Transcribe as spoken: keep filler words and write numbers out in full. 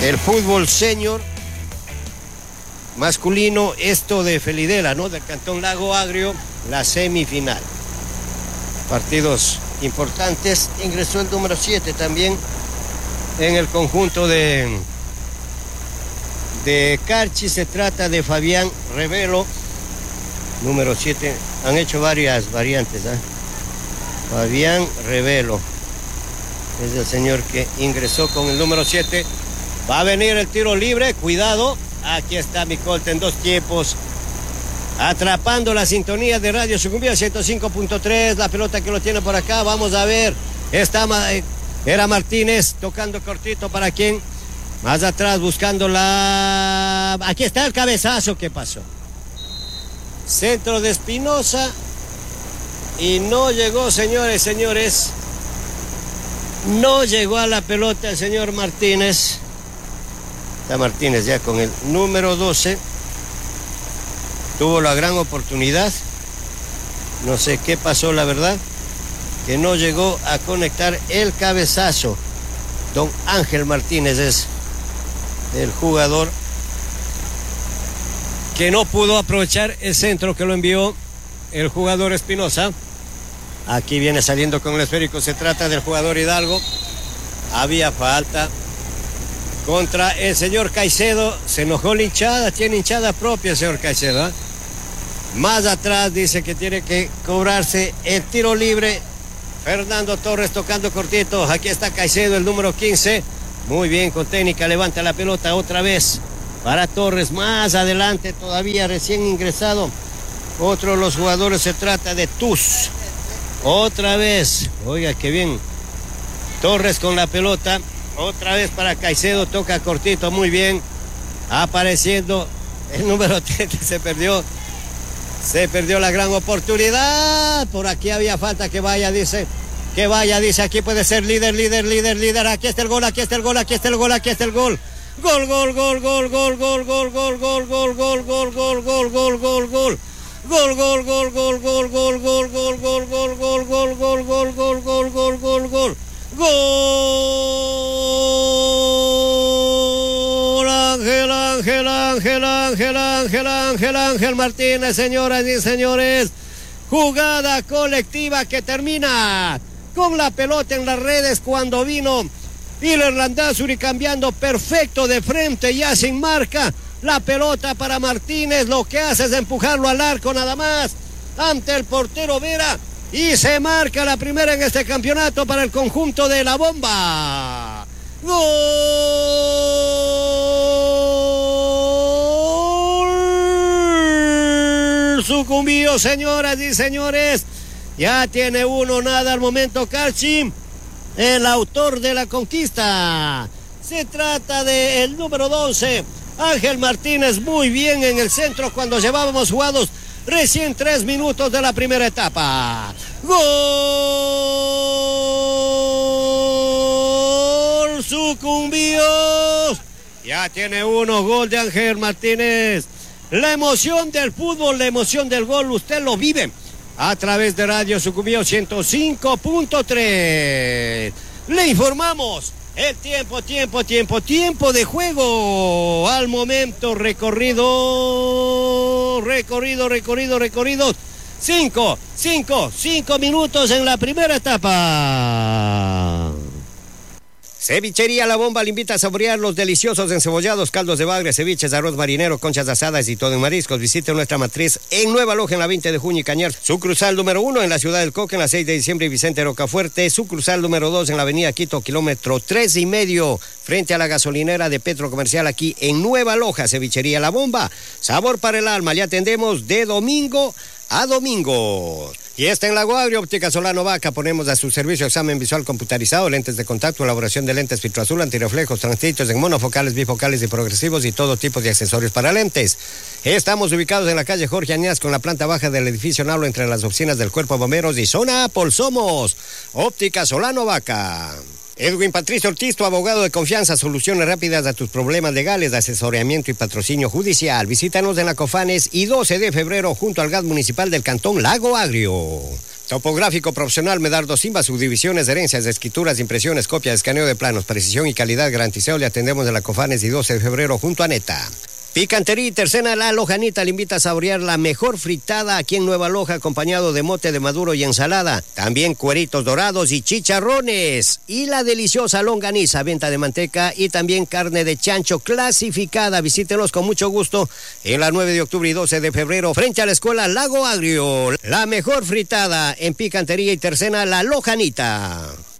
el fútbol senior masculino, esto de Felidela, ¿no? Del Cantón Lago Agrio, la semifinal. Partidos importantes. Ingresó el número siete también en el conjunto de, de Carchi. Se trata de Fabián Revelo, número siete. Han hecho varias variantes, ¿eh? Fabián Revelo es el señor que ingresó con el número siete. Va a venir el tiro libre, cuidado. Aquí está Micolta en dos tiempos, atrapando la sintonía de Radio Sucumbíos ciento cinco punto tres. La pelota que lo tiene por acá, vamos a ver. Está, era Martínez tocando cortito para quien. Más atrás buscando la... Aquí está el cabezazo que pasó. Centro de Espinosa. Y no llegó, señores, señores. No llegó a la pelota el señor Martínez. Está Martínez ya con el número doce. Tuvo la gran oportunidad. No sé qué pasó, la verdad, que no llegó a conectar el cabezazo. Don Ángel Martínez es el jugador que no pudo aprovechar el centro que lo envió el jugador Espinosa. Aquí viene saliendo con el esférico. Se trata del jugador Hidalgo. Había falta contra el señor Caicedo. Se enojó la hinchada. Tiene hinchada propia el señor Caicedo, ¿eh? Más atrás dice que tiene que cobrarse el tiro libre. Fernando Torres tocando cortito. Aquí está Caicedo, el número quince. Muy bien, con técnica, levanta la pelota otra vez para Torres. Más adelante todavía, recién ingresado otro de los jugadores. Se trata de Tuz. Otra vez. Oiga, qué bien. Torres con la pelota. Otra vez para Caicedo. Toca cortito, muy bien. Apareciendo el número treinta. Se perdió. Se perdió la gran oportunidad. Por aquí había falta. Que vaya, dice. Que vaya, dice. Aquí puede ser líder, líder, líder, líder. Aquí está el gol, aquí está el gol, aquí está el gol, aquí está el gol. Gol, gol, gol, gol, gol, gol, gol, gol, gol, gol, gol, gol, gol, gol, gol, gol, gol. Gol, gol, gol, gol, gol, gol, gol, gol, gol, gol, gol, gol, gol, gol, gol, gol, gol, gol, gol. Gol. Ángel, Ángel, Ángel, Ángel, Ángel, Ángel, Ángel Martínez, señoras y señores. Jugada colectiva que termina con la pelota en las redes cuando vino Iler Landázuri cambiando perfecto de frente, ya sin marca. La pelota para Martínez, lo que hace es empujarlo al arco nada más, ante el portero Vera, y se marca la primera en este campeonato para el conjunto de La Bomba. ¡Gol! Sucumbíos, señoras y señores. Ya tiene uno nada al momento Carchi, el autor de la conquista. Se trata del número doce. Ángel Martínez, muy bien en el centro cuando llevábamos jugados recién tres minutos de la primera etapa. ¡Gol! Sucumbíos. Ya tiene uno, gol de Ángel Martínez. La emoción del fútbol, la emoción del gol, usted lo vive a través de Radio Sucumbíos ciento cinco punto tres. Le informamos. El tiempo, tiempo, tiempo, tiempo de juego. Al momento recorrido, recorrido, recorrido, recorrido. Cinco, cinco, cinco minutos en la primera etapa. Cevichería La Bomba le invita a saborear los deliciosos encebollados, caldos de bagre, ceviches, arroz marinero, conchas asadas y todo en mariscos. Visite nuestra matriz en Nueva Loja en la veinte de junio y Cañar. Sucursal número uno en la ciudad del Coque en la seis de diciembre y Vicente Rocafuerte. Sucursal número dos en la avenida Quito, kilómetro tres y medio, frente a la gasolinera de Petro Comercial aquí en Nueva Loja. Cevichería La Bomba, sabor para el alma. Le atendemos de domingo a domingo. Y está en Lago Agrio, Óptica Solano Vaca. Ponemos a su servicio examen visual computarizado, lentes de contacto, elaboración de lentes filtro azul, antirreflejos, transcritos en monofocales, bifocales y progresivos y todo tipo de accesorios para lentes. Estamos ubicados en la calle Jorge Añaz con la planta baja del edificio Nablo entre las oficinas del Cuerpo de Bomberos y zona Apple. Somos Óptica Solano Vaca. Edwin Patricio Ortiz, tu abogado de confianza, soluciones rápidas a tus problemas legales, asesoramiento y patrocinio judicial. Visítanos en la Cofanes y doce de febrero junto al gas municipal del Cantón Lago Agrio. Topográfico profesional Medardo Simba, subdivisiones, herencias, escrituras, impresiones, copias, escaneo de planos, precisión y calidad garantizado. Le atendemos de la Cofanes y doce de febrero junto a Neta. Picantería y Tercena La Lojanita le invita a saborear la mejor fritada aquí en Nueva Loja, acompañado de mote de maduro y ensalada. También cueritos dorados y chicharrones. Y la deliciosa longaniza, venta de manteca y también carne de chancho clasificada. Visítenos con mucho gusto en la nueve de octubre y doce de febrero, frente a la escuela Lago Agrio. La mejor fritada en Picantería y Tercena La Lojanita.